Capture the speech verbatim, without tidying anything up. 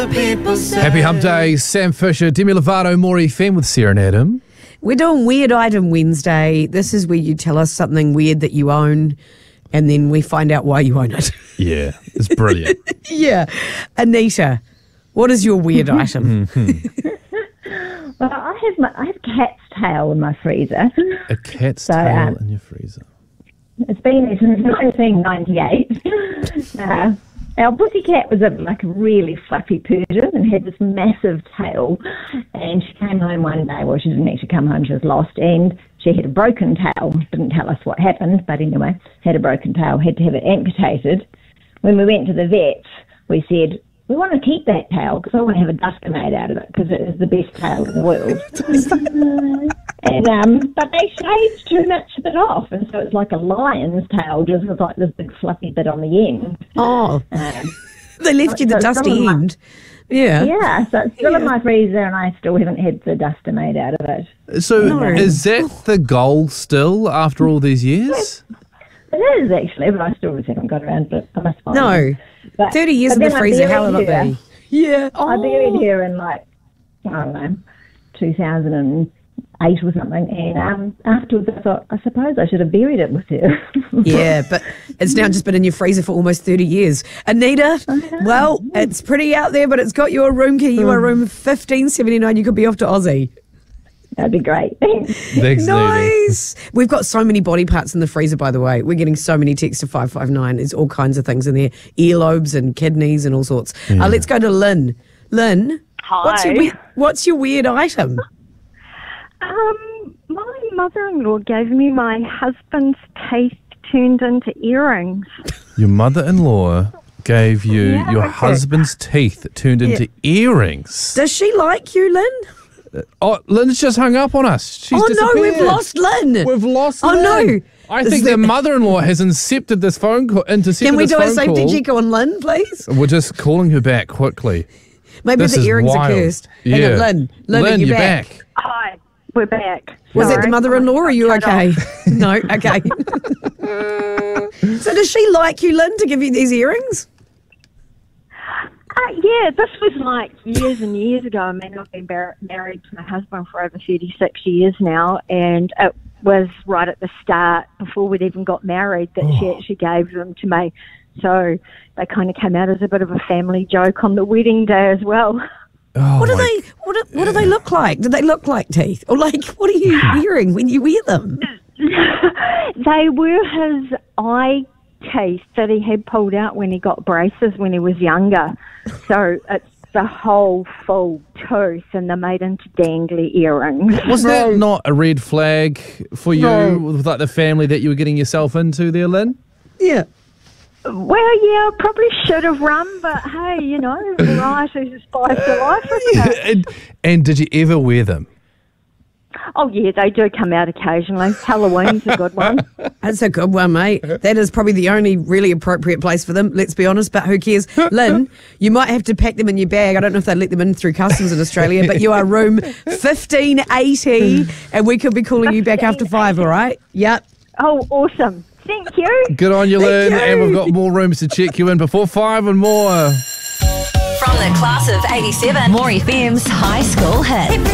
Happy Hump Day, Sam Fisher, Demi Lovato, Maury Femme with Sarah and Adam. We're doing Weird Item Wednesday. This is where you tell us something weird that you own, and then we find out why you own it. Yeah, it's brilliant. Yeah. Anita, what is your weird item? Well, I have my I have a cat's tail in my freezer. A cat's So, tail um, in your freezer. It's been there since nineteen ninety-eight. uh, our pussy cat was a, like a really fluffy Persian and had this massive tail. And she came home one day. Well, she didn't actually come home. She was lost. And she had a broken tail. Didn't tell us what happened, but anyway, had a broken tail. Had to have it amputated. When we went to the vet, we said, we want to keep that tail because I want to have a duster made out of it because it is the best tail in the world. and um, But they shaved too much of it off, and so it's like a lion's tail, just with like this big fluffy bit on the end. Oh, Um, they left you the so it's dusty still in my- end. Yeah. Yeah, so it's still in Yeah. my freezer, and I still haven't had the duster made out of it. So No. is that the goal still after all these years? It is actually, but I still haven't got around to it. I must find No. it. But- thirty years but in the then I freezer, how buried will it her. be? Yeah. Oh. I buried her in like, I don't know, two thousand eight or something. And um, afterwards I thought, I suppose I should have buried it with her. Yeah, but it's now just been in your freezer for almost thirty years. Anita, well, it's pretty out there, but it's got your room key. You are room fifteen seventy-nine. You could be off to Aussie. That'd be great. Thanks, Lady. Nice. We've got so many body parts in the freezer, by the way. We're getting so many texts to five five nine. There's all kinds of things in there. Earlobes and kidneys and all sorts. Uh, let's go to Lynn. Lynn, Hi. what's your, we- what's your weird item? Um, my mother-in-law gave me my husband's teeth turned into earrings. Your mother-in-law gave you Yeah, your okay. husband's teeth turned into earrings. Does she like you, Lynn? Oh, Lynn's just hung up on us. She's oh, no, we've disappeared. lost Lynn. We've lost Oh, Lynn. no. I Is think that- the mother-in-law has incepted this phone call, intercepted Can we this do a phone safety call. check on Lynn, please? We're just calling her back quickly. Maybe This the is earrings wild. are cursed. Yeah. Hang on, Lynn. Lynn, Lynn, are you you're back? back. Hi, we're back. Was it Sorry. the mother-in-law or are you Cut okay? off. No, okay. So does she like you, Lynn, to give you these earrings? Uh, yeah, this was like years and years ago. I mean, I've been bar- married to my husband for over thirty-six years now, and it was right at the start, before we'd even got married, that she actually gave them to me. So they kind of came out as a bit of a family joke on the wedding day as well. Oh, What do my- they what do, what do they look like? Do they look like teeth? Or like what are you wearing when you wear them? They were his eye teeth that he had pulled out when he got braces when he was younger. So it's the whole full tooth, and they're made into dangly earrings. Was that not a red flag for you No. with like the family that you were getting yourself into there, Lynn? Yeah. Well, yeah, I probably should have run, but hey, you know, variety's the spice of life, isn't it? and, and did you ever wear them? Oh, yeah, they do come out occasionally. Halloween's a good one. That's a good one, mate. That is probably the only really appropriate place for them, let's be honest, but who cares? Lynn, you might have to pack them in your bag. I don't know if they let them in through customs in Australia, but you are room fifteen eighty, and we could be calling you back after five, all right? Yep. Oh, awesome. Thank you. Good on you, Lynn. you. And we've got more rooms to check you in before five and more. From the class of eighty-seven, Maury Femme's High School Hit.